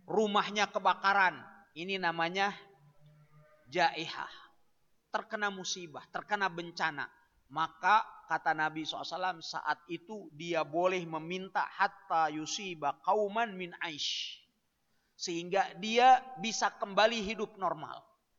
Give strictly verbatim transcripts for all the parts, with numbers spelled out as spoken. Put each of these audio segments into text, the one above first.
rumahnya kebakaran, ini namanya jaihah, terkena musibah, terkena bencana. Maka kata Nabi shallallahu alaihi wasallam saat itu dia boleh meminta hatta yusiba qauman min aish, sehingga dia bisa kembali hidup normal.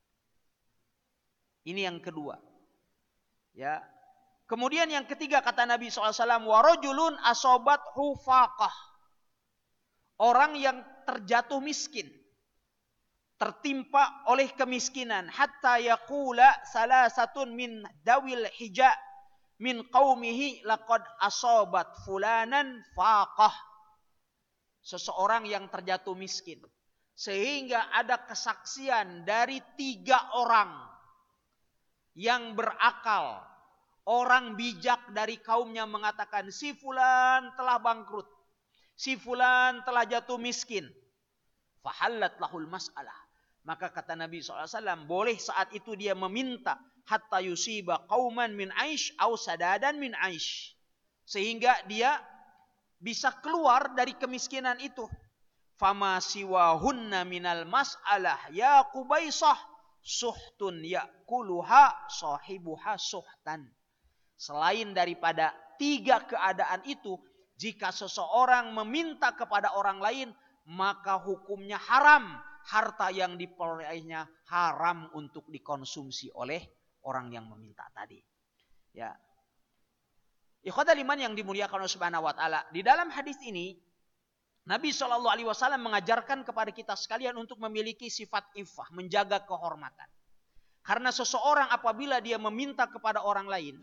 Ini yang kedua. Ya. Kemudian yang ketiga kata Nabi shallallahu alaihi wasallam wa rajulun asobathu faqah, orang yang terjatuh miskin, tertimpa oleh kemiskinan, hatta yaqula salasatun min dawil hija min qaumihi laqad asobat fulanan faqah. Seseorang yang terjatuh miskin, sehingga ada kesaksian dari tiga orang yang berakal, orang bijak dari kaumnya mengatakan si fulan telah bangkrut, si fulan telah jatuh miskin. Fahallat lahul mas'alah. Maka kata Nabi shallallahu alaihi wasallam boleh saat itu dia meminta hatta yusiba qauman min aish au sadadan min aish, sehingga dia bisa keluar dari kemiskinan itu. Fama siwahunna minal mas'alah ya Qubaisah suhtun yakuluha sahibuha suhtan. Selain daripada tiga keadaan itu, jika seseorang meminta kepada orang lain, maka hukumnya haram. Harta yang diperolehnya haram untuk dikonsumsi oleh orang yang meminta tadi. Ya. Ikhwatal iman yang dimuliakan Allah Subhanahu wa taala, di dalam hadis ini Nabi shallallahu alaihi wasallam mengajarkan kepada kita sekalian untuk memiliki sifat iffah, menjaga kehormatan. Karena seseorang apabila dia meminta kepada orang lain,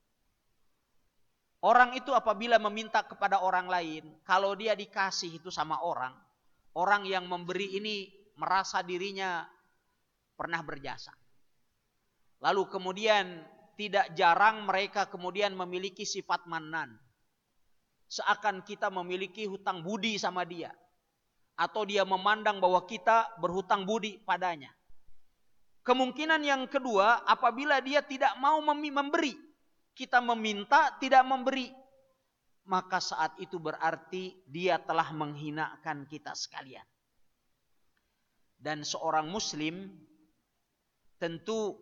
orang itu apabila meminta kepada orang lain, kalau dia dikasih itu sama orang, orang yang memberi ini merasa dirinya pernah berjasa. Lalu kemudian tidak jarang mereka kemudian memiliki sifat mannan. Seakan kita memiliki hutang budi sama dia. Atau dia memandang bahwa kita berhutang budi padanya. Kemungkinan yang kedua, apabila dia tidak mau memberi, kita meminta tidak memberi, maka saat itu berarti dia telah menghinakan kita sekalian. Dan seorang muslim tentu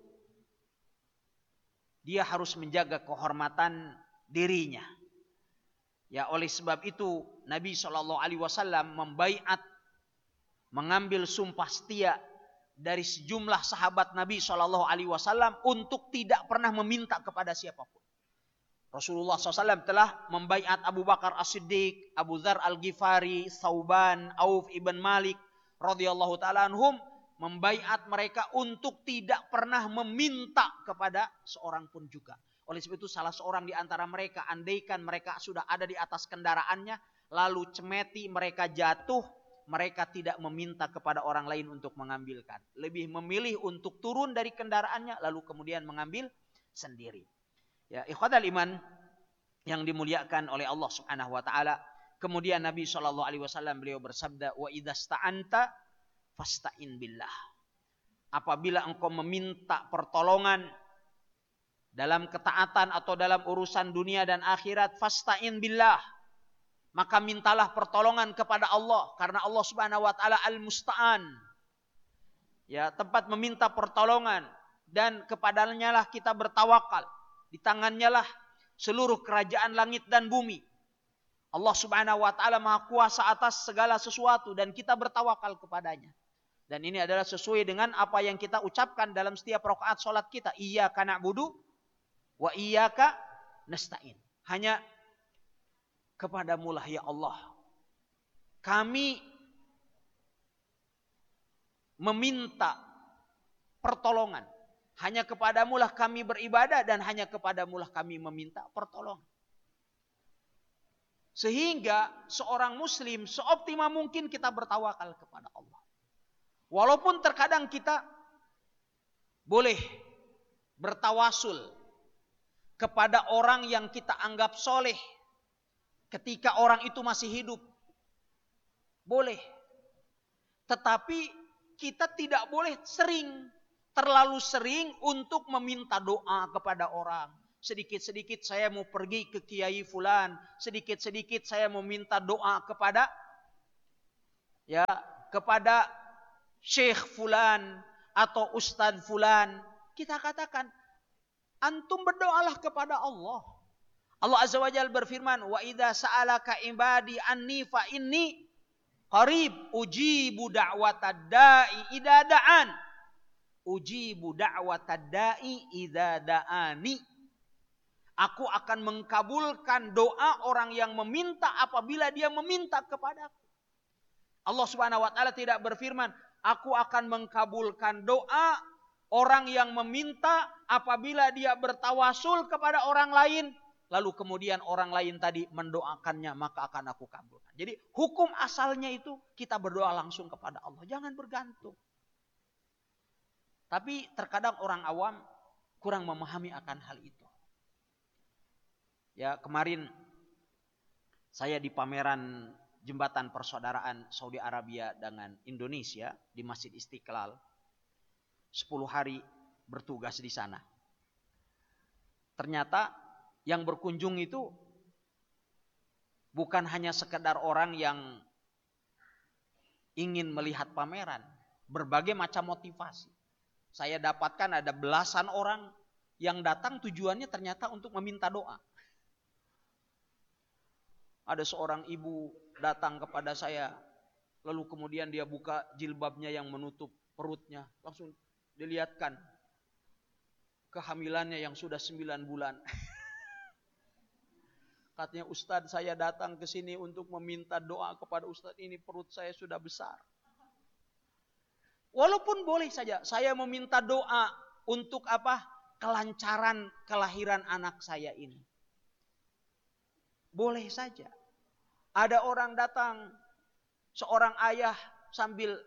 dia harus menjaga kehormatan dirinya. Ya, oleh sebab itu Nabi shallallahu alaihi wasallam membaiat, mengambil sumpah setia dari sejumlah sahabat Nabi shallallahu alaihi wasallam untuk tidak pernah meminta kepada siapapun. Rasulullah shallallahu alaihi wasallam telah membaiat Abu Bakar As-Siddiq, Abu Dzar Al-Ghifari, Thauban, Auf ibn Malik radhiyallahu taala anhum, membaiat mereka untuk tidak pernah meminta kepada seorang pun juga. Oleh sebab itu salah seorang di antara mereka, andaikan mereka sudah ada di atas kendaraannya, lalu cemeti mereka jatuh, mereka tidak meminta kepada orang lain untuk mengambilkan. Lebih memilih untuk turun dari kendaraannya, lalu kemudian mengambil sendiri. Ya, ikhwatal iman yang dimuliakan oleh Allah Subhanahu wa taala. Kemudian Nabi shallallahu alaihi wasallam beliau bersabda, wa idasta'anta fasta'in billah. Apabila engkau meminta pertolongan dalam ketaatan atau dalam urusan dunia dan akhirat, fasta'in billah, maka mintalah pertolongan kepada Allah, karena Allah Subhanahu wa taala al-musta'an. Ya, tempat meminta pertolongan, dan kepadanya lah kita bertawakal. Di tangannya lah seluruh kerajaan langit dan bumi. Allah Subhanahu wa taala Maha Kuasa atas segala sesuatu dan kita bertawakal kepadanya. Dan ini adalah sesuai dengan apa yang kita ucapkan dalam setiap rakaat salat kita, iyyaka na'budu wa iyyaka nasta'in. Hanya kepadamu lah ya Allah kami meminta pertolongan. Hanya kepadamu lah kami beribadah dan hanya kepadamu lah kami meminta pertolongan. Sehingga seorang muslim seoptimal mungkin kita bertawakal kepada Allah. Walaupun terkadang kita boleh bertawasul kepada orang yang kita anggap soleh ketika orang itu masih hidup. Boleh. Tetapi kita tidak boleh sering, terlalu sering untuk meminta doa kepada orang. Sedikit-sedikit saya mau pergi ke Kiai Fulan, sedikit-sedikit saya mau minta doa kepada ya kepada Syekh fulan atau Ustadz fulan, kita katakan, antum berdoalah kepada Allah. Allah Azza wa Jalla berfirman, wa idza sa'alaka ibadi anni fa inni qarib ujibu da'watad da'i idza da'an. Ujibu da'watad da'i idza da'ani. Aku akan mengkabulkan doa orang yang meminta apabila dia meminta kepadaku. Allah Subhanahu wa taala tidak berfirman, aku akan mengkabulkan doa orang yang meminta apabila dia bertawasul kepada orang lain, lalu kemudian orang lain tadi mendoakannya, maka akan aku kabulkan. Jadi hukum asalnya itu kita berdoa langsung kepada Allah, jangan bergantung. Tapi terkadang orang awam kurang memahami akan hal itu. Ya, kemarin saya di pameran jembatan persaudaraan Saudi Arabia dengan Indonesia di Masjid Istiqlal. sepuluh hari bertugas di sana. Ternyata yang berkunjung itu bukan hanya sekedar orang yang ingin melihat pameran, berbagai macam motivasi. Saya dapatkan ada belasan orang yang datang tujuannya ternyata untuk meminta doa. Ada seorang ibu datang kepada saya, lalu kemudian dia buka jilbabnya yang menutup perutnya, langsung dilihatkan kehamilannya yang sudah sembilan bulan. Katanya, Ustadz, saya datang ke sini untuk meminta doa kepada Ustadz, ini perut saya sudah besar. Walaupun boleh saja saya meminta doa untuk apa? Kelancaran kelahiran anak saya ini. Boleh saja. Ada orang datang, seorang ayah sambil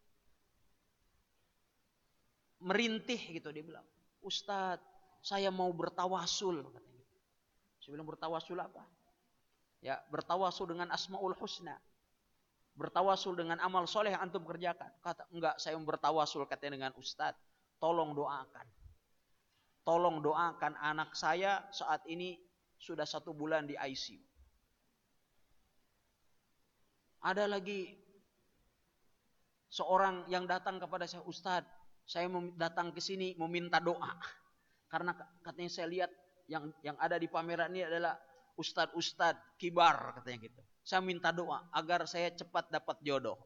merintih gitu, dia bilang, Ustadz, saya mau bertawasul. Saya bilang, bertawasul apa? Ya, bertawasul dengan Asmaul Husna. Bertawasul dengan amal soleh yang antum kerjakan. Kata, enggak, saya mau bertawasul katanya dengan Ustadz. Tolong doakan. Tolong doakan anak saya saat ini sudah satu bulan di I C U. Ada lagi seorang yang datang kepada saya, Ustadz, saya datang ke sini meminta doa. Karena katanya saya lihat yang yang ada di pameran ini adalah ustadz-ustadz kibar, katanya gitu. Saya minta doa agar saya cepat dapat jodoh.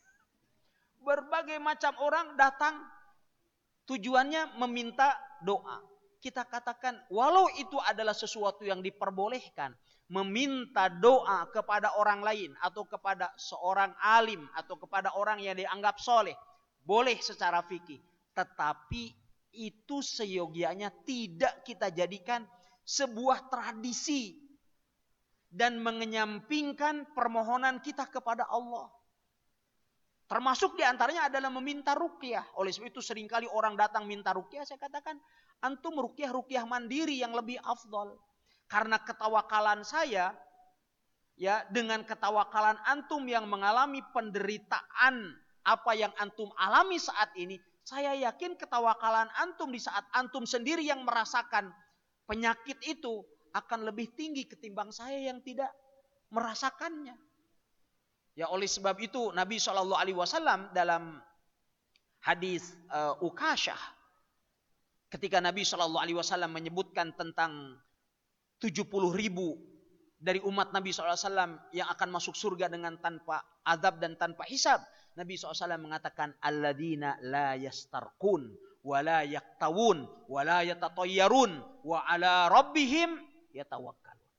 Berbagai macam orang datang tujuannya meminta doa. Kita katakan walau itu adalah sesuatu yang diperbolehkan, meminta doa kepada orang lain atau kepada seorang alim atau kepada orang yang dianggap soleh, boleh secara fikih. Tetapi itu seyogianya tidak kita jadikan sebuah tradisi dan mengenyampingkan permohonan kita kepada Allah. Termasuk diantaranya adalah meminta ruqyah. Oleh sebab itu seringkali orang datang minta ruqyah, saya katakan antum ruqyah-ruqyah mandiri yang lebih afdal. Karena ketawakalan saya, ya, dengan ketawakalan antum yang mengalami penderitaan apa yang antum alami saat ini, saya yakin ketawakalan antum di saat antum sendiri yang merasakan penyakit itu akan lebih tinggi ketimbang saya yang tidak merasakannya. Ya, oleh sebab itu Nabi shallallahu alaihi wasallam dalam hadis uh, Ukasyah, ketika Nabi shallallahu alaihi wasallam menyebutkan tentang tujuh puluh ribu dari umat Nabi shallallahu alaihi wasallam yang akan masuk surga dengan tanpa azab dan tanpa hisab, Nabi shallallahu alaihi wasallam mengatakan, alladzina la yastarqun wa la yaktawun wa la yatatayyarun wa ala rabbihim yatawakkalun.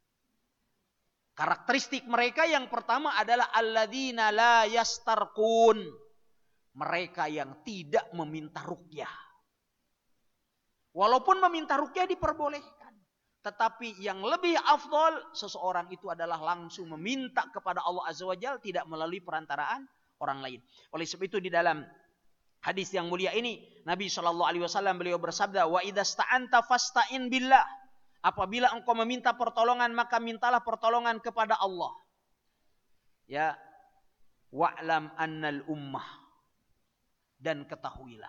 Karakteristik mereka yang pertama adalah alladzina la yastarqun, mereka yang tidak meminta ruqyah. Walaupun meminta ruqyah diperbolehkan, tetapi yang lebih afdol seseorang itu adalah langsung meminta kepada Allah Azza wa Jalla, tidak melalui perantaraan orang lain. Oleh sebab itu di dalam hadis yang mulia ini Nabi shallallahu alaihi wasallam beliau bersabda, wa idza sta'anta fasta'in billah. Apabila engkau meminta pertolongan, maka mintalah pertolongan kepada Allah. Ya, wa'lam annal ummah, dan ketahuilah,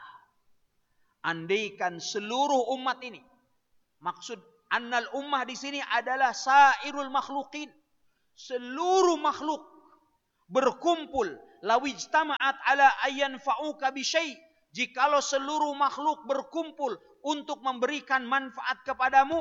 andaikan seluruh umat ini, maksud annal ummah di sini adalah sairul makhluqin, seluruh makhluk berkumpul lawijtama'at ala ayyanfa'uka bisyai', jikalau seluruh makhluk berkumpul untuk memberikan manfaat kepadamu,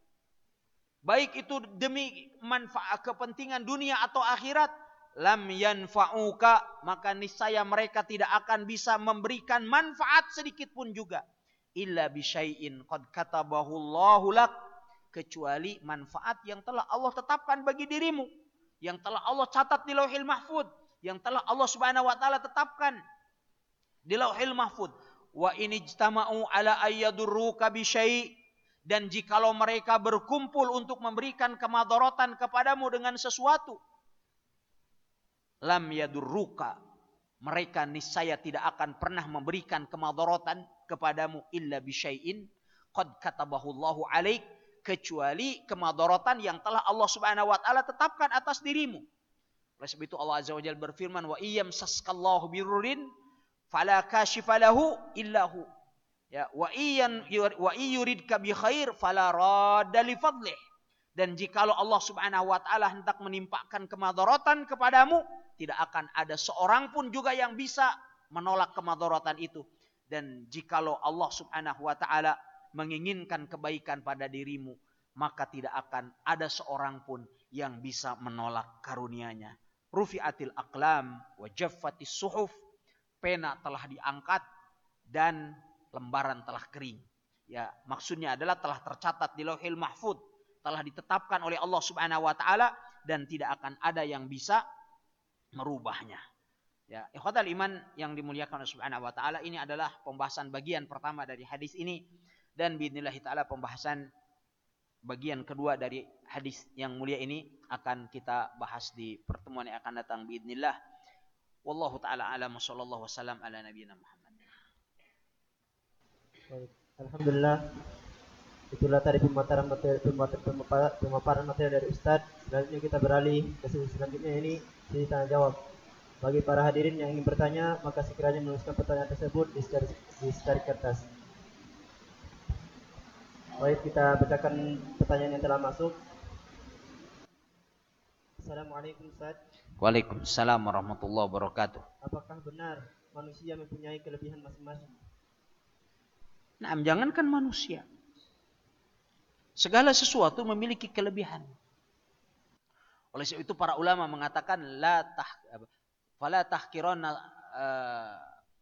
baik itu demi manfaat kepentingan dunia atau akhirat, lam yanfa'uka, maka niscaya mereka tidak akan bisa memberikan manfaat sedikit pun juga, illa bisyai'in qad katabahu Allahu lak, kecuali manfaat yang telah Allah tetapkan bagi dirimu, yang telah Allah catat di Lauhil Mahfuz, yang telah Allah Subhanahu wa taala tetapkan di Lauhil Mahfuz. Wa in ijtama'u ala ayyadurruka bisyai', dan jikalau mereka berkumpul untuk memberikan kemadaratan kepadamu dengan sesuatu, lam yadurruka, mereka niscaya tidak akan pernah memberikan kemadaratan kepadamu, illa bisyai'in qad katabahu Allahu alaik, kecuali kemadaratan yang telah Allah Subhanahu wa taala tetapkan atas dirimu. Oleh sebab itu Allah Azza wa Jalla berfirman, wa iyam saskallahu birrurin fala kashifa lahu illahu, ya, wa iyan wa iyuridka bi khair fala radda li fadlih, dan jikalau Allah Subhanahu wa taala hendak menimpakan kemadaratan kepadamu, tidak akan ada seorang pun juga yang bisa menolak kemadaratan itu, dan jikalau Allah Subhanahu wa taala menginginkan kebaikan pada dirimu, maka tidak akan ada seorang pun yang bisa menolak karunia-Nya. Rufi'atil aqlam wa jaffatis suhuf, pena telah diangkat dan lembaran telah kering. Ya, maksudnya adalah telah tercatat di Lauhil Mahfuz, telah ditetapkan oleh Allah Subhanahu wa taala, dan tidak akan ada yang bisa merubahnya. Ya, ikhwatal iman yang dimuliakan oleh Subhanahu wa taala, ini adalah pembahasan bagian pertama dari hadis ini, dan biidznillah taala pembahasan bagian kedua dari hadis yang mulia ini akan kita bahas di pertemuan yang akan datang biidznillah. Wallahu taala alam, sallallahu wasallam ala nabiyina Muhammad. Baik, alhamdulillah, itulah tadi pemaparan materi pemaparan, pemaparan materi dari Ustadz. Selanjutnya kita beralih ke sesi selanjutnya, ini sesi tanya jawab. Bagi para hadirin yang ingin bertanya, maka sekiranya menuliskan pertanyaan tersebut di secari, di secari kertas. Baik, kita bacakan pertanyaan yang telah masuk. Assalamualaikum Ustaz. Waalaikumsalam warahmatullahi wabarakatuh. Apakah benar manusia mempunyai kelebihan masing-masing? Nah, jangankan manusia, segala sesuatu memiliki kelebihan. Oleh sebab itu para ulama mengatakan la tah fala tahqirana uh,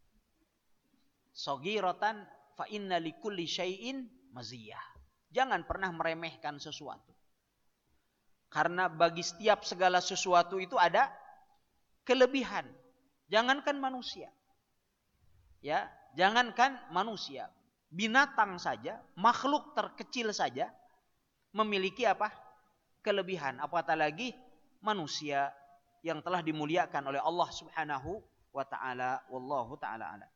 saghiratan fa inna likulli syai'in maziyah. Jangan pernah meremehkan sesuatu, karena bagi setiap segala sesuatu itu ada kelebihan. Jangankan manusia, ya, jangankan manusia, binatang saja, makhluk terkecil saja memiliki apa? Kelebihan. Apatah lagi manusia yang telah dimuliakan oleh Allah Subhanahu wa taala. Wallahu taala a'lam.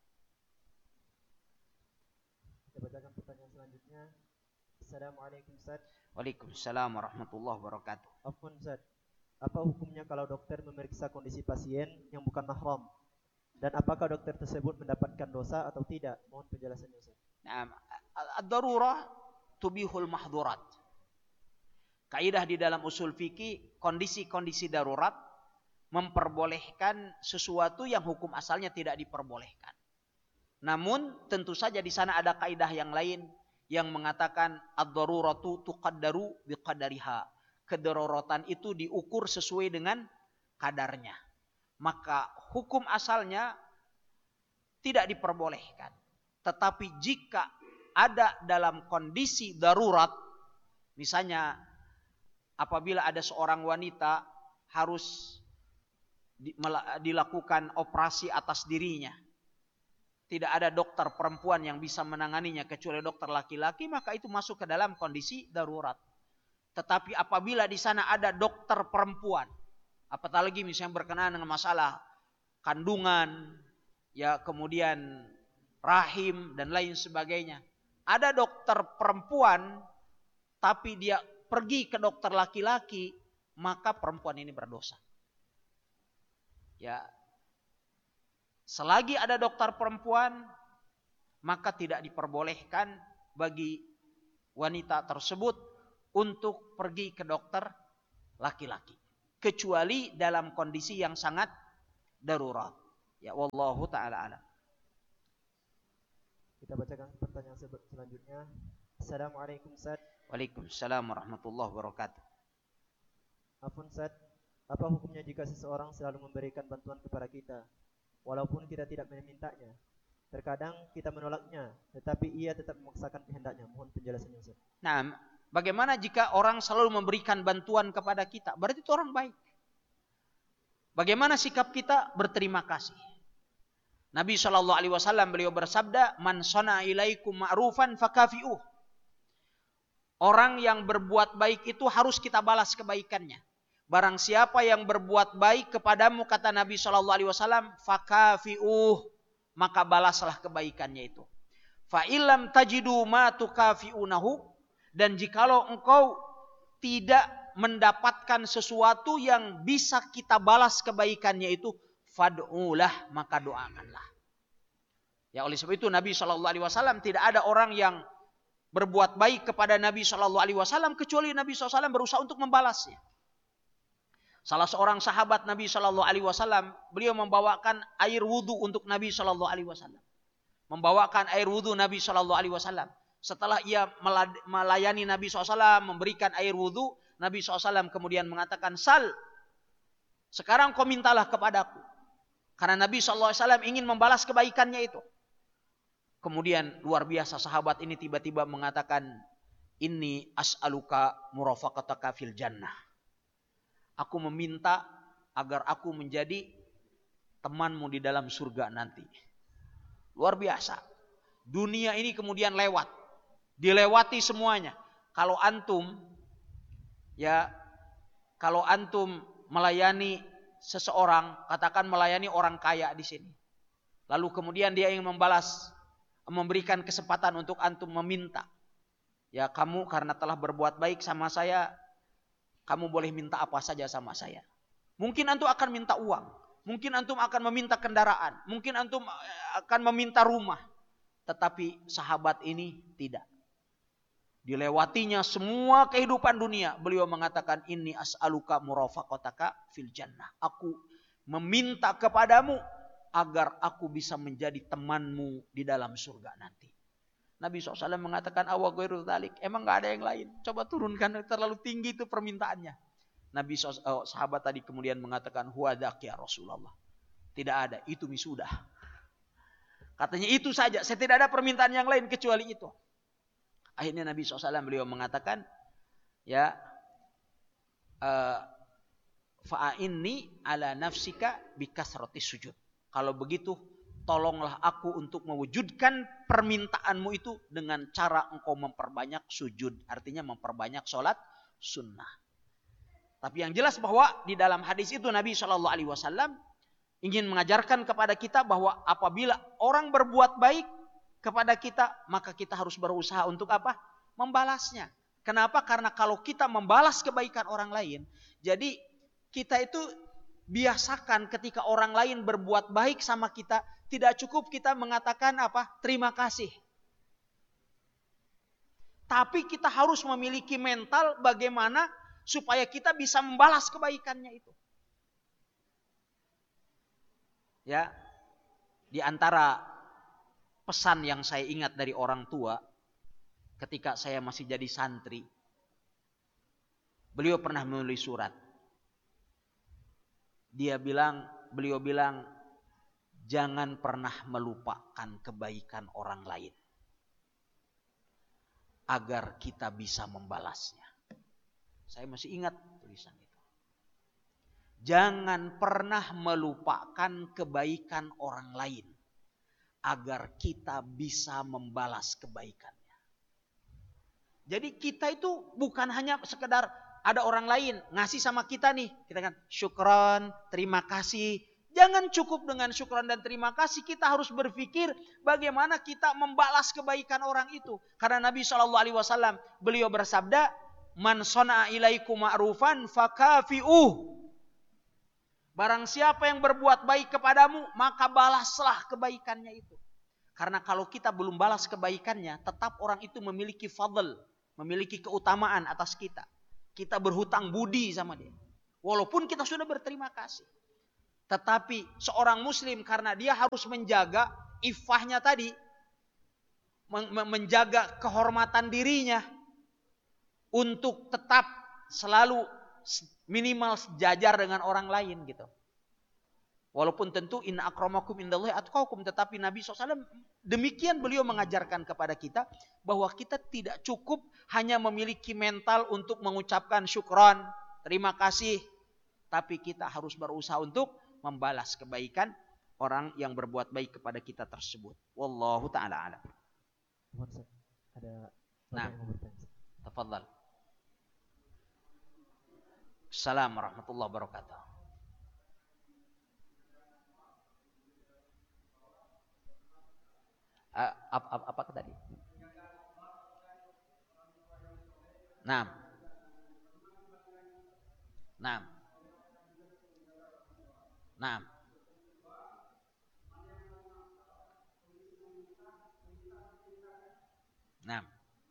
Kita bacakan pertanyaan selanjutnya. Assalamualaikum Ustaz. Waalaikumsalam warahmatullahi wabarakatuh. Afwan Ustaz, apa hukumnya kalau dokter memeriksa kondisi pasien yang bukan mahram? Dan apakah dokter tersebut mendapatkan dosa atau tidak? Mohon penjelasannya Ustaz. Nah, ad-darurah tubihul mahdhurat. Kaidah di dalam usul fikih, kondisi-kondisi darurat memperbolehkan sesuatu yang hukum asalnya tidak diperbolehkan. Namun tentu saja di sana ada kaidah yang lain yang mengatakan ad-daruratu tuqaddaru biqadariha. Kedaruratan itu diukur sesuai dengan kadarnya. Maka hukum asalnya tidak diperbolehkan. Tetapi jika ada dalam kondisi darurat, misalnya apabila ada seorang wanita harus dilakukan operasi atas dirinya, tidak ada dokter perempuan yang bisa menanganinya kecuali dokter laki-laki, maka itu masuk ke dalam kondisi darurat. Tetapi apabila di sana ada dokter perempuan, apatah lagi misalnya berkenaan dengan masalah kandungan, ya, kemudian rahim dan lain sebagainya, ada dokter perempuan tapi dia pergi ke dokter laki-laki, maka perempuan ini berdosa. Ya, selagi ada dokter perempuan, maka tidak diperbolehkan bagi wanita tersebut untuk pergi ke dokter laki-laki, kecuali dalam kondisi yang sangat darurat. Ya wallahu taala alam. Kita bacakan pertanyaan selanjutnya. Assalamualaikum Ustaz. Waalaikumsalam warahmatullahi wabarakatuh. Afwan Ustaz, apa hukumnya jika seseorang selalu memberikan bantuan kepada kita walaupun kita tidak memintanya? Terkadang kita menolaknya, tetapi ia tetap memaksakan kehendaknya. Mohon penjelasannya Ustaz. Nah, bagaimana jika orang selalu memberikan bantuan kepada kita? Berarti itu orang baik. Bagaimana sikap kita? Berterima kasih. Nabi shallallahu alaihi wasallam beliau bersabda, "Man shana ilaikum ma'rufan fakafi'uh." Orang yang berbuat baik itu harus kita balas kebaikannya. Barang siapa yang berbuat baik kepadamu, kata Nabi shallallahu alaihi wasallam, fakafi'uh, maka balaslah kebaikannya itu. Fa illam tajidu ma tukafi'unahu, dan jikalau engkau tidak mendapatkan sesuatu yang bisa kita balas kebaikannya itu, fad'ulah, maka doakanlah. Ya, oleh sebab itu Nabi shallallahu alaihi wasallam, tidak ada orang yang berbuat baik kepada Nabi shallallahu alaihi wasallam kecuali Nabi shallallahu alaihi wasallam berusaha untuk membalasnya. Salah seorang sahabat Nabi shallallahu alaihi wasallam, beliau membawakan air wudu untuk Nabi shallallahu alaihi wasallam. Membawakan air wudu Nabi shallallahu alaihi wasallam. Setelah ia melayani Nabi shallallahu alaihi wasallam, memberikan air wudu, Nabi shallallahu alaihi wasallam kemudian mengatakan, "Sal, sekarang kau mintalah kepadaku." Karena Nabi shallallahu alaihi wasallam ingin membalas kebaikannya itu. Kemudian luar biasa sahabat ini tiba-tiba mengatakan, "Inni as'aluka murafaqataka fil jannah." Aku meminta agar aku menjadi temanmu di dalam surga nanti. Luar biasa. Dunia ini kemudian lewat. Dilewati semuanya. Kalau antum, ya, kalau antum melayani seseorang, katakan melayani orang kaya di sini. Lalu kemudian dia ingin membalas, memberikan kesempatan untuk antum meminta. Ya, kamu karena telah berbuat baik sama saya, kamu boleh minta apa saja sama saya. Mungkin antum akan minta uang. Mungkin antum akan meminta kendaraan. Mungkin antum akan meminta rumah. Tetapi sahabat ini tidak. Dilewatinya semua kehidupan dunia. Beliau mengatakan, "Inni as'aluka murafaqataka fil jannah." Aku meminta kepadamu agar aku bisa menjadi temanmu di dalam surga nanti. Nabi shallallahu alaihi wasallam mengatakan, "Awa ghairu dzalik." Emang gak ada yang lain? Coba turunkan, terlalu tinggi itu permintaannya. Nabi oh, sahabat tadi kemudian mengatakan, "Huwa dzak ya Rasulullah." Tidak ada, itu sudah. Katanya itu saja, saya tidak ada permintaan yang lain kecuali itu. Akhirnya Nabi shallallahu alaihi wasallam beliau mengatakan, ya, fa'inni ala nafsika bikasrati sujud. Kalau begitu, tolonglah aku untuk mewujudkan permintaanmu itu dengan cara engkau memperbanyak sujud. Artinya memperbanyak sholat sunnah. Tapi yang jelas bahwa di dalam hadis itu Nabi shallallahu alaihi wasallam ingin mengajarkan kepada kita bahwa apabila orang berbuat baik kepada kita, maka kita harus berusaha untuk apa? Membalasnya. Kenapa? Karena kalau kita membalas kebaikan orang lain, jadi kita itu biasakan ketika orang lain berbuat baik sama kita, tidak cukup kita mengatakan apa? Terima kasih. Tapi kita harus memiliki mental bagaimana supaya kita bisa membalas kebaikannya itu. Ya, di antara pesan yang saya ingat dari orang tua ketika saya masih jadi santri, beliau pernah menulis surat. Dia bilang, beliau bilang, jangan pernah melupakan kebaikan orang lain agar kita bisa membalasnya. Saya masih ingat tulisan itu. Jangan pernah melupakan kebaikan orang lain agar kita bisa membalas kebaikannya. Jadi kita itu bukan hanya sekedar ada orang lain ngasih sama kita nih, kita kan syukron, terima kasih. Jangan cukup dengan syukron dan terima kasih, kita harus berpikir bagaimana kita membalas kebaikan orang itu. Karena Nabi shallallahu alaihi wasallam beliau bersabda, "Man shana'a ilaikum ma'rufan fakafi'uh." Barang siapa yang berbuat baik kepadamu, maka balaslah kebaikannya itu. Karena kalau kita belum balas kebaikannya, tetap orang itu memiliki fadl, memiliki keutamaan atas kita. Kita berhutang budi sama dia. Walaupun kita sudah berterima kasih. Tetapi seorang muslim karena dia harus menjaga iffahnya tadi, menjaga kehormatan dirinya untuk tetap selalu minimal sejajar dengan orang lain gitu. Walaupun tentu inna akramakum indallahi atqakum, tetapi Nabi shallallahu alaihi wasallam demikian beliau mengajarkan kepada kita bahwa kita tidak cukup hanya memiliki mental untuk mengucapkan syukron, terima kasih, tapi kita harus berusaha untuk membalas kebaikan orang yang berbuat baik kepada kita tersebut. Wallahu taala alam. Ada nah, tafadhal. Assalamualaikum warahmatullahi wabarakatuh. Uh, apa, apa, apa tadi? Nah, nah, nah. Nah,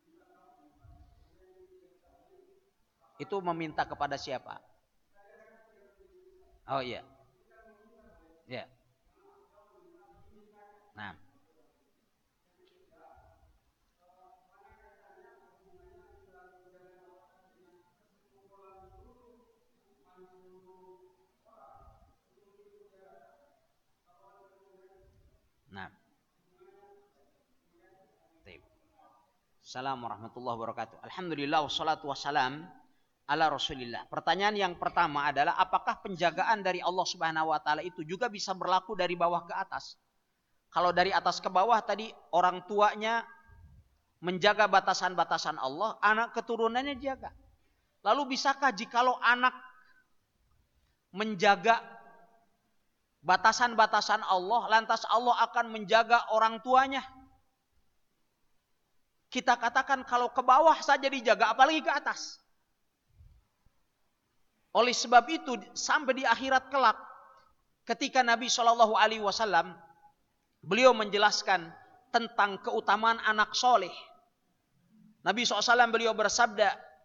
itu meminta kepada siapa? Oh iya, ya. Nah, nah. Assalamualaikum warahmatullahi wabarakatuh. Alhamdulillah wassalatu wassalam ala Rasulillah. Pertanyaan yang pertama adalah apakah penjagaan dari Allah Subhanahu wa taala itu juga bisa berlaku dari bawah ke atas? Kalau dari atas ke bawah tadi orang tuanya menjaga batasan-batasan Allah, anak keturunannya jaga. Lalu bisakah jikalau anak menjaga batasan-batasan Allah, lantas Allah akan menjaga orang tuanya? Kita katakan kalau ke bawah saja dijaga, apalagi ke atas. Oleh sebab itu sampai di akhirat kelak, ketika Nabi shallallahu alaihi wasallam beliau menjelaskan tentang keutamaan anak soleh. Nabi shallallahu alaihi wasallam beliau bersabda,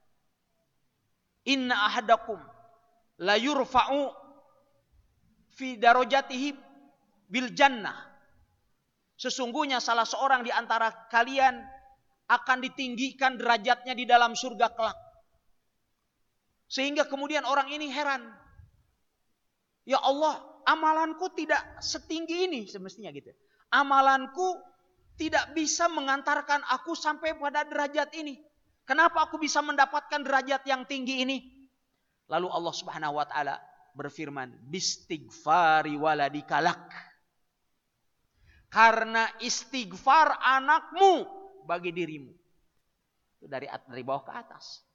Inna ahadakum la yurfa'u fi darajatihi bil jannah. Sesungguhnya salah seorang di antara kalian akan ditinggikan derajatnya di dalam surga kelak. Sehingga kemudian orang ini heran. Ya Allah, amalanku tidak setinggi ini semestinya gitu. Amalanku tidak bisa mengantarkan aku sampai pada derajat ini. Kenapa aku bisa mendapatkan derajat yang tinggi ini? Lalu Allah Subhanahu wa taala berfirman, "Bistighfari waladikalak." Karena istighfar anakmu bagi dirimu. Itu dari dari bawah ke atas.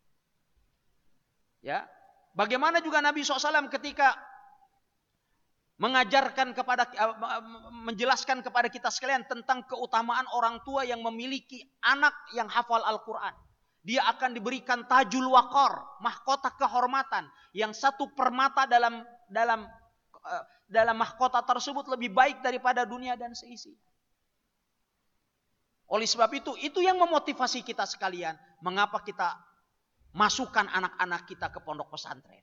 Ya, bagaimana juga Nabi shallallahu alaihi wasallam ketika mengajarkan kepada, menjelaskan kepada kita sekalian tentang keutamaan orang tua yang memiliki anak yang hafal Al-Quran. Dia akan diberikan tajul waqar, mahkota kehormatan, yang satu permata dalam dalam dalam mahkota tersebut lebih baik daripada dunia dan seisinya. Oleh sebab itu, itu yang memotivasi kita sekalian. Mengapa kita masukkan anak-anak kita ke pondok pesantren?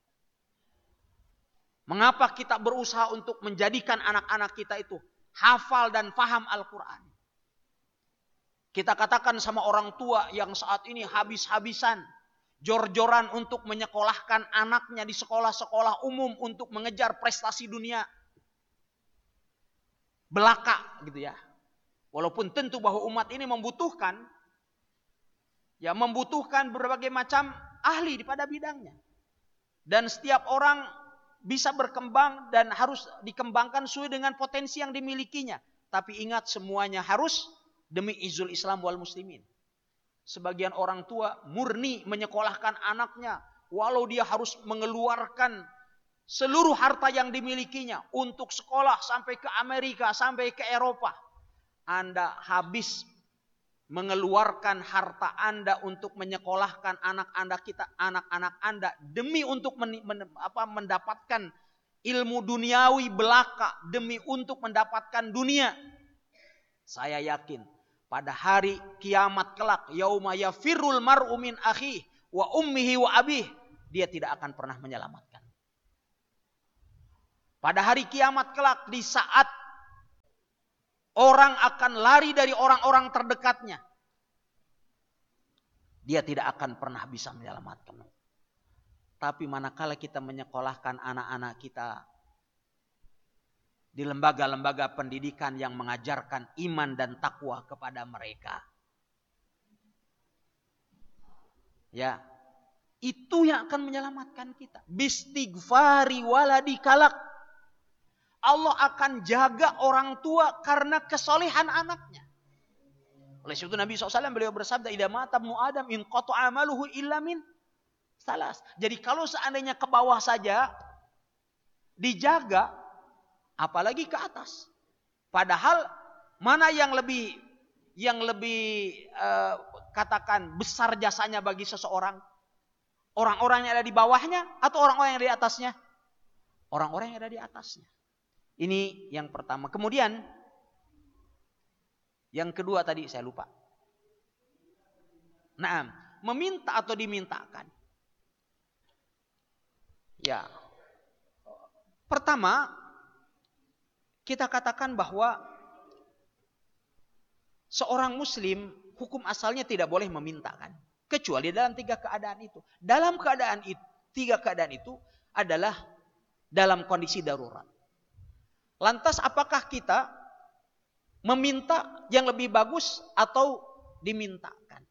Mengapa kita berusaha untuk menjadikan anak-anak kita itu hafal dan paham Al-Quran? Kita katakan sama orang tua yang saat ini habis-habisan, jor-joran untuk menyekolahkan anaknya di sekolah-sekolah umum untuk mengejar prestasi dunia belaka gitu ya. Walaupun tentu bahwa umat ini membutuhkan, ya membutuhkan berbagai macam ahli pada bidangnya. Dan setiap orang bisa berkembang dan harus dikembangkan sesuai dengan potensi yang dimilikinya. Tapi ingat, semuanya harus demi izul Islam wal muslimin. Sebagian orang tua murni menyekolahkan anaknya, walau dia harus mengeluarkan seluruh harta yang dimilikinya untuk sekolah sampai ke Amerika, sampai ke Eropa. Anda habis mengeluarkan harta Anda untuk menyekolahkan anak-anak kita, anak-anak Anda demi untuk men, men, apa, mendapatkan ilmu duniawi belaka, demi untuk mendapatkan dunia. Saya yakin pada hari kiamat kelak, yauma yafirrul mar'u min akhihi wa ummihi wa abihi, dia tidak akan pernah menyelamatkan. Pada hari kiamat kelak, di saat orang akan lari dari orang-orang terdekatnya, dia tidak akan pernah bisa menyelamatkanmu. Tapi manakala kita menyekolahkan anak-anak kita di lembaga-lembaga pendidikan yang mengajarkan iman dan takwa kepada mereka, ya, itu yang akan menyelamatkan kita. Bistighfari waladi kalak. Allah akan jaga orang tua karena kesolehan anaknya. Oleh sebab itu Nabi shallallahu alaihi wasallam beliau bersabda, idza mata ibnu Adam in qata'a amaluhu illa min salas. Jadi kalau seandainya ke bawah saja dijaga, apalagi ke atas. Padahal mana yang lebih yang lebih uh, katakan besar jasanya bagi seseorang? Orang-orang yang ada di bawahnya atau orang-orang yang ada di atasnya? Orang-orang yang ada di atasnya. Ini yang pertama. Kemudian yang kedua tadi saya lupa. Nah, meminta atau dimintakan. Ya. Pertama, kita katakan bahwa seorang muslim hukum asalnya tidak boleh memintakan, kecuali dalam tiga keadaan itu. Dalam keadaan itu, tiga keadaan itu adalah dalam kondisi darurat. Lantas apakah kita meminta yang lebih bagus atau dimintakan?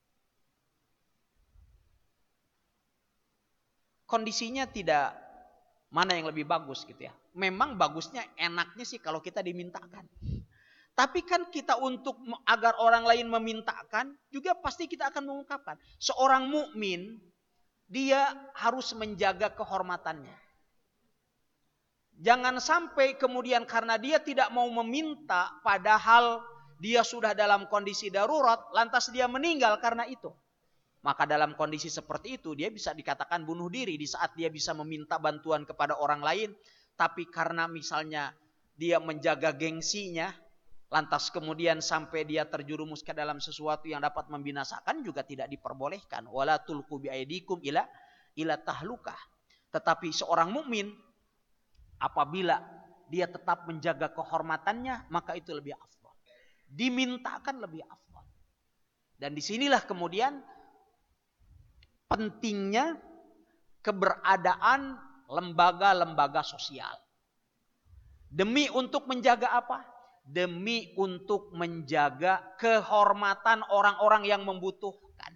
Kondisinya tidak mana yang lebih bagus gitu ya. Memang bagusnya, enaknya sih kalau kita dimintakan. Tapi kan kita untuk agar orang lain memintakan juga pasti kita akan mengungkapkan. Seorang mukmin dia harus menjaga kehormatannya. Jangan sampai kemudian karena dia tidak mau meminta padahal dia sudah dalam kondisi darurat, lantas dia meninggal karena itu. Maka dalam kondisi seperti itu dia bisa dikatakan bunuh diri di saat dia bisa meminta bantuan kepada orang lain. Tapi karena misalnya dia menjaga gengsinya, lantas kemudian sampai dia terjerumus ke dalam sesuatu yang dapat membinasakan juga tidak diperbolehkan. Wala tulqu biaidikum ila ila tahlukah. Tetapi seorang mukmin apabila dia tetap menjaga kehormatannya, maka itu lebih afdal. Dimintakan lebih afdal. Dan disinilah kemudian pentingnya keberadaan lembaga-lembaga sosial. Demi untuk menjaga apa? Demi untuk menjaga kehormatan orang-orang yang membutuhkan.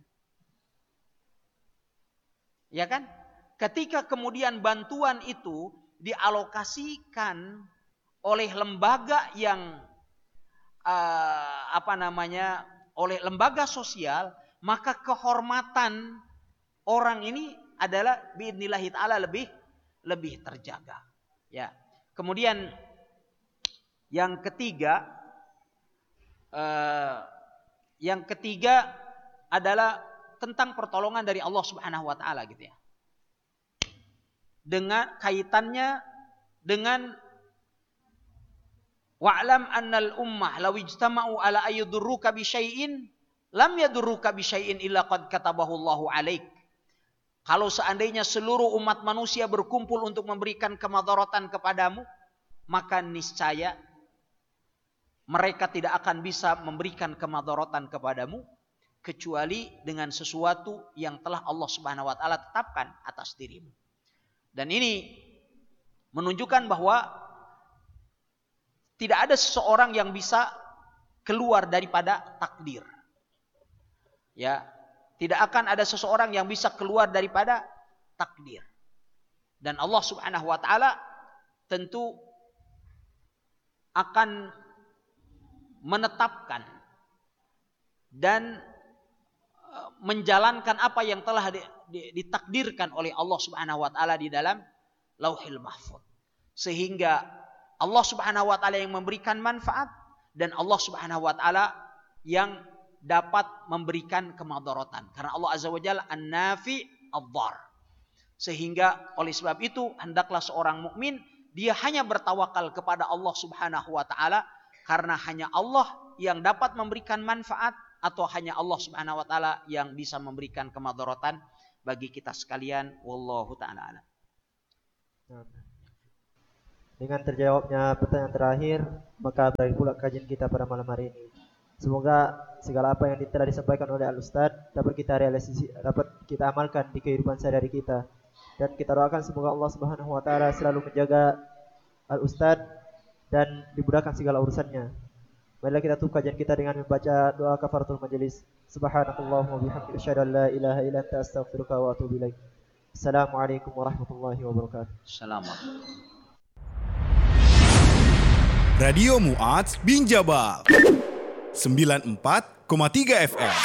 Ya kan? Ketika kemudian bantuan itu dialokasikan oleh lembaga yang uh, apa namanya oleh lembaga sosial, maka kehormatan orang ini adalah biidnillahi ta'ala lebih lebih terjaga. Ya. Kemudian yang ketiga uh, yang ketiga adalah tentang pertolongan dari Allah Subhanahu wa taala gitu ya. Dengan kaitannya dengan wa'lam annal ummah law ijtama'u ala ayyudurruka bi syai'in lam yadurruka bi syai'in illa qad katabahu Allahu 'alaik. Kalau seandainya seluruh umat manusia berkumpul untuk memberikan kemadaratan kepadamu, maka niscaya mereka tidak akan bisa memberikan kemadaratan kepadamu kecuali dengan sesuatu yang telah Allah Subhanahu wa taala tetapkan atas dirimu. Dan ini menunjukkan bahwa tidak ada seseorang yang bisa keluar daripada takdir. Ya, tidak akan ada seseorang yang bisa keluar daripada takdir. Dan Allah Subhanahu wa taala tentu akan menetapkan dan menjalankan apa yang telah ditakdirkan oleh Allah Subhanahu wa taala di dalam Lauhil Mahfuz. Sehingga Allah Subhanahu wa taala yang memberikan manfaat dan Allah Subhanahu wa taala yang dapat memberikan kemadaratan. Karena Allah Azza wa Jalla An-Nafi Ad-Dhar. Sehingga oleh sebab itu hendaklah seorang mukmin dia hanya bertawakal kepada Allah Subhanahu wa taala karena hanya Allah yang dapat memberikan manfaat atau hanya Allah Subhanahu wa taala yang bisa memberikan kemadaratan bagi kita sekalian. Wallahu taala alam. Dengan terjawabnya pertanyaan terakhir, maka berakhir pula kajian kita pada malam hari ini. Semoga segala apa yang telah disampaikan oleh Al-Ustadz dapat kita realisasi, dapat kita amalkan di kehidupan sehari-hari kita. Dan kita doakan semoga Allah Subhanahu wa taala selalu menjaga Al-Ustadz dan dimudahkan segala urusannya. Marilah kita tutup kajian kita dengan membaca doa kafaratul majelis. Subhanakallahumma bihamdika asyhadu an la ilaha illa anta astaghfiruka wa atubu ilaik. Assalamualaikum warahmatullahi wabarakatuh. Assalamualaikum. Radio Mu'adz bin Jabal sembilan puluh empat koma tiga F M.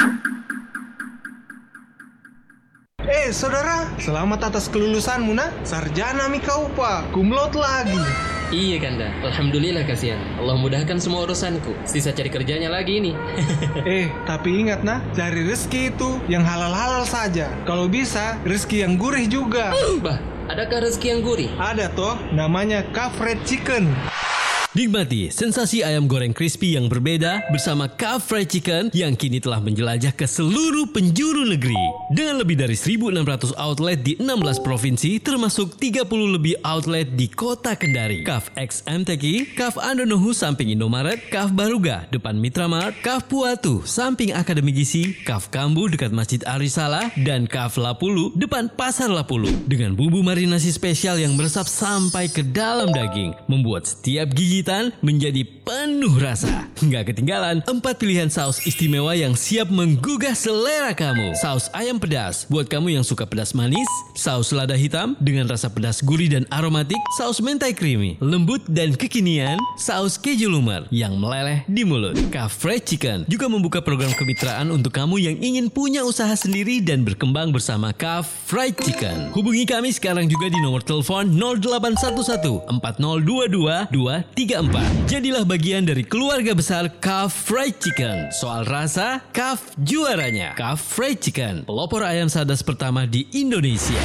Eh saudara, selamat atas kelulusanmu nak. Sarjana mi kau pak, kumlot lagi. Iya Kanda, alhamdulillah kasihan. Allah mudahkan semua urusanku. Sisa cari kerjanya lagi ini. Eh, tapi ingat nah, cari rezeki itu yang halal-halal saja. Kalau bisa, rezeki yang gurih juga. Bah, adakah rezeki yang gurih? Ada toh, namanya Kaf Fried Chicken. Nikmati sensasi ayam goreng crispy yang berbeda bersama Kaf Fried Chicken yang kini telah menjelajah ke seluruh penjuru negeri. Dengan lebih dari seribu enam ratus outlet di enam belas provinsi termasuk tiga puluh lebih outlet di kota Kendari. Kaf X M T Q, Kaf Andonohu samping Indomaret, Kaf Baruga depan Mitramart, Kaf Puatu samping Akademi Gizi, Kaf Kambu dekat Masjid Arisala, dan Kaf Lapulu depan Pasar Lapulu. Dengan bumbu marinasi spesial yang meresap sampai ke dalam daging, membuat setiap gigi menjadi penuh rasa. Nggak ketinggalan empat pilihan saus istimewa yang siap menggugah selera kamu. Saus ayam pedas buat kamu yang suka pedas manis, saus lada hitam dengan rasa pedas gurih dan aromatik, saus mentai creamy, lembut dan kekinian, saus keju lumer yang meleleh di mulut. Kaf Fried Chicken juga membuka program kemitraan untuk kamu yang ingin punya usaha sendiri dan berkembang bersama Kaf Fried Chicken. Hubungi kami sekarang juga di nomor telepon nol delapan satu satu empat nol dua dua dua tiga empat. Jadilah bagian dari keluarga besar Kaf Fried Chicken. Soal rasa, Kaf juaranya. Kaf Fried Chicken, pelopor ayam sadas pertama di Indonesia.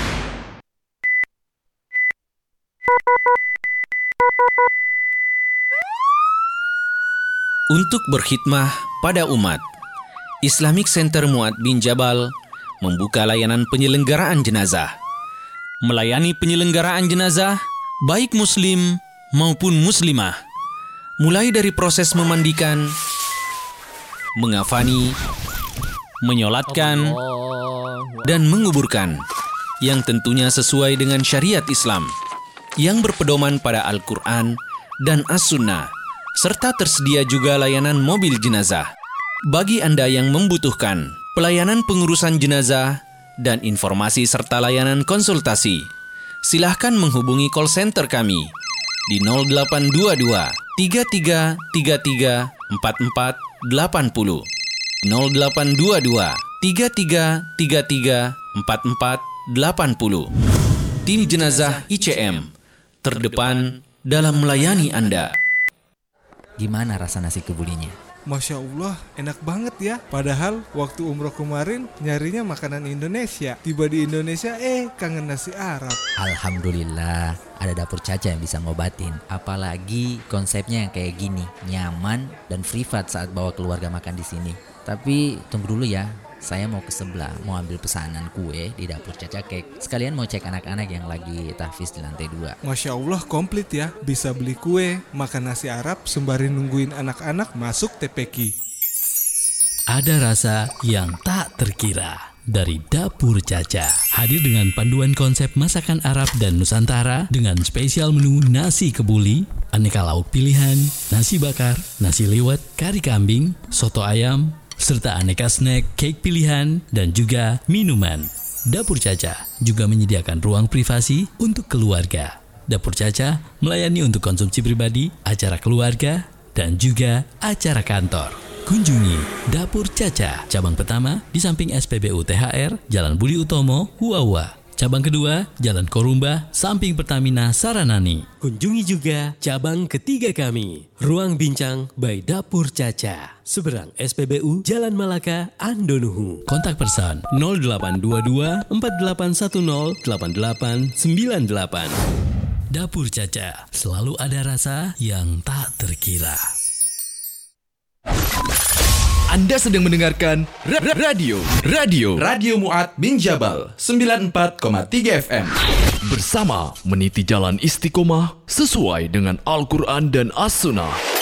Untuk berkhidmah pada umat, Islamic Center Mu'adz bin Jabal membuka layanan penyelenggaraan jenazah. Melayani penyelenggaraan jenazah baik muslim maupun muslimah, mulai dari proses memandikan, mengafani, menyolatkan, dan menguburkan, yang tentunya sesuai dengan syariat Islam, yang berpedoman pada Al-Quran dan As-Sunnah, serta tersedia juga layanan mobil jenazah. Bagi Anda yang membutuhkan pelayanan pengurusan jenazah dan informasi serta layanan konsultasi, silahkan menghubungi call center kami di nol delapan dua dua tiga tiga tiga tiga empat empat delapan nol, nol delapan dua dua tiga tiga tiga tiga empat empat delapan nol. Tim jenazah I C M terdepan dalam melayani Anda. Gimana rasa nasi kebulinya? Masya Allah, enak banget ya. Padahal waktu umroh kemarin nyarinya makanan Indonesia. Tiba di Indonesia, eh kangen nasi Arab. Alhamdulillah, ada Dapur Caca yang bisa ngobatin. Apalagi konsepnya yang kayak gini, nyaman dan privat saat bawa keluarga makan di sini. Tapi tunggu dulu ya, saya mau ke sebelah, mau ambil pesanan kue di Dapur Caca Cake. Sekalian mau cek anak-anak yang lagi tahfiz di lantai dua. Masya Allah, komplit ya. Bisa beli kue, makan nasi Arab, sembari nungguin anak-anak masuk T P Q. Ada rasa yang tak terkira dari Dapur Caca. Hadir dengan panduan konsep masakan Arab dan Nusantara dengan spesial menu nasi kebuli, aneka lauk pilihan, nasi bakar, nasi liwet, kari kambing, soto ayam, serta aneka snack, cake pilihan, dan juga minuman. Dapur Caca juga menyediakan ruang privasi untuk keluarga. Dapur Caca melayani untuk konsumsi pribadi, acara keluarga, dan juga acara kantor. Kunjungi Dapur Caca, cabang pertama di samping S P B U T H R, Jalan Budi Utomo, Huawa. Cabang kedua, Jalan Korumba, samping Pertamina Saranani. Kunjungi juga cabang ketiga kami, Ruang Bincang by Dapur Caca, seberang S P B U Jalan Malaka, Andonuhu. Kontak person nol delapan dua dua empat delapan satu nol delapan delapan sembilan delapan. Dapur Caca, selalu ada rasa yang tak terkira. Anda sedang mendengarkan ra- radio Radio Radio Mu'adz bin Jabal sembilan puluh empat koma tiga F M. bersama meniti jalan istiqomah sesuai dengan Al-Quran dan As-Sunnah.